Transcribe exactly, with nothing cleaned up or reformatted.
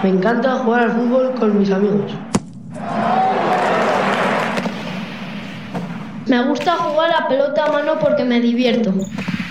Me encanta jugar al fútbol con mis amigos. Me gusta jugar a pelota a mano porque me divierto.